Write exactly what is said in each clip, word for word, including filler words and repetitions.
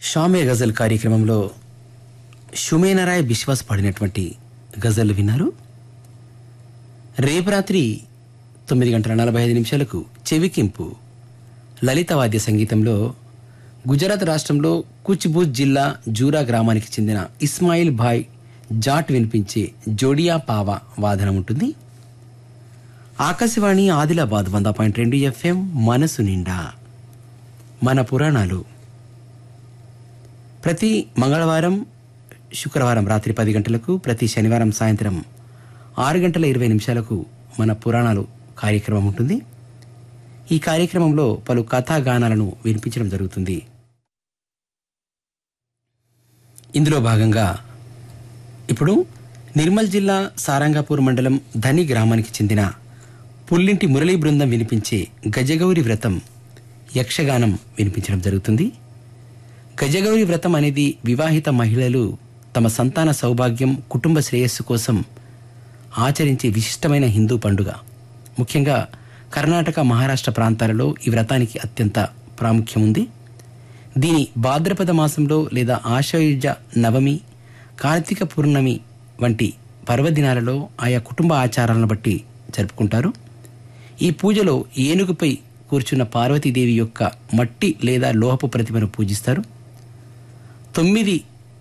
షామే గజల్ కార్యక్రమంలో షుమేనరాయ్ బిశ్వాస్ పాడినటువంటి గజల్ విన్నారు. రేపు రాత్రి తొమ్మిది గంటల నలభై ఐదు నిమిషాలకు చెవికింపు లలిత వాద్య సంగీతంలో గుజరాత్ రాష్ట్రంలో కుచ్బుజ్ జిల్లా జూరా గ్రామానికి చెందిన ఇస్మాయిల్ భాయ్ జాట్ వినిపించే జోడియా పావా వాదనం ఉంటుంది. ఆకాశవాణి ఆదిలాబాద్ వంద పాయింట్ రెండు ఎఫ్ఎం మనసు నిండా మన పురాణాలు ప్రతి మంగళవారం శుక్రవారం రాత్రి పది గంటలకు, ప్రతి శనివారం సాయంత్రం ఆరు గంటల ఇరవై నిమిషాలకు మన పురాణాలు కార్యక్రమం ఉంటుంది. ఈ కార్యక్రమంలో పలు కథాగానాలను వినిపించడం జరుగుతుంది. ఇందులో భాగంగా ఇప్పుడు నిర్మల్ జిల్లా సారంగాపూర్ మండలం ధని గ్రామానికి చెందిన పుల్లింటి మురళీ బృందం వినిపించే గజగౌరి వ్రతం యక్షగానం వినిపించడం జరుగుతుంది. గజగౌరి వ్రతం అనేది వివాహిత మహిళలు తమ సంతాన సౌభాగ్యం, కుటుంబ శ్రేయస్సు కోసం ఆచరించే విశిష్టమైన హిందూ పండుగ. ముఖ్యంగా కర్ణాటక, మహారాష్ట్ర ప్రాంతాలలో ఈ వ్రతానికి అత్యంత ప్రాముఖ్యం ఉంది. దీని భాద్రపద మాసంలో లేదా ఆషాఢ నవమి, కార్తీక పూర్ణమి వంటి పర్వదినాలలో ఆయా కుటుంబ ఆచారాలను బట్టి జరుపుకుంటారు. ఈ పూజలో ఏనుగుపై కూర్చున్న పార్వతీదేవి యొక్క మట్టి లేదా లోహపు ప్రతిమను పూజిస్తారు. తొమ్మిది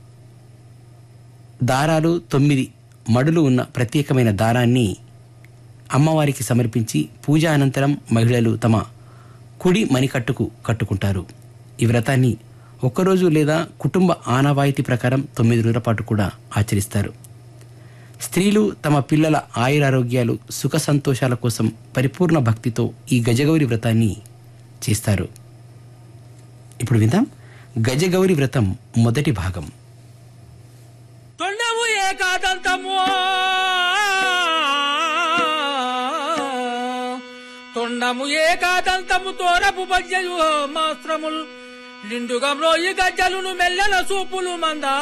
దారాలు, తొమ్మిది మడులు ఉన్న ప్రత్యేకమైన దారాన్ని అమ్మవారికి సమర్పించి పూజ అనంతరం మహిళలు తమ కుడి మణికట్టుకు కట్టుకుంటారు. ఈ వ్రతాన్ని ఒక్కరోజు లేదా కుటుంబ ఆనవాయితీ ప్రకారం తొమ్మిది రోజుల పాటు కూడా ఆచరిస్తారు. స్త్రీలు తమ పిల్లల ఆయురారోగ్యాలు, సుఖ సంతోషాల కోసం పరిపూర్ణ భక్తితో ఈ గజగౌరి వ్రతాన్ని చేస్తారు. ఇప్పుడు విందాం గజగౌరి వ్రతం మొదటి భాగం. తొండము ఏకాదంతము తొండము ఏకాదంతము తోరపు పద్యయు మాస్త్రములు లిండుగంలో ఈ గజ్జలును మెల్లన సూపులు మంద